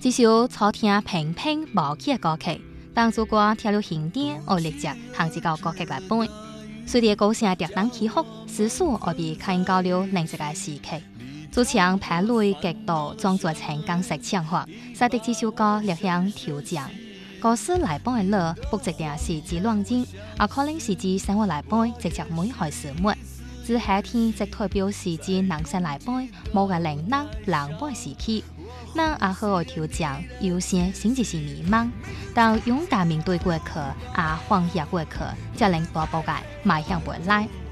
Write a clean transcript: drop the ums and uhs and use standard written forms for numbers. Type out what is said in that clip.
这首初听平平无起的歌曲，当主歌跳入经典而立即行一到歌曲来背。随着歌声跌宕起伏，思绪而被吸引到了另一个时期。主唱拍雷极度创作成港式唱法，使得这首歌略显抽象。歌词内部的乐不一定是指乱人，也可能是指生活内部直接每害事物。指夏天则代表是指人生内部某个令人冷漠的时期。咱也好好抽象，有些甚至是迷茫。当勇敢面对过去，也放下过去，才能大步地迈向未来。